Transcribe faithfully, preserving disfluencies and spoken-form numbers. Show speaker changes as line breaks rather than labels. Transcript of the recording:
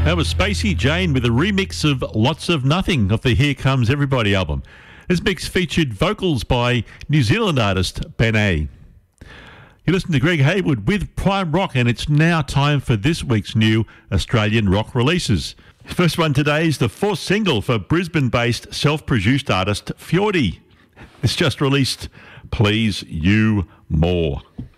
That was Spacey Jane with a remix of Lots of Nothing off the Here Comes Everybody album. This mix featured vocals by New Zealand artist Ben A. You listen to Greg Haywood with Prime Rock, and it's now time for this week's new Australian rock releases. First one today is the fourth single for Brisbane-based self-produced artist Fjordy. It's just released Please You More.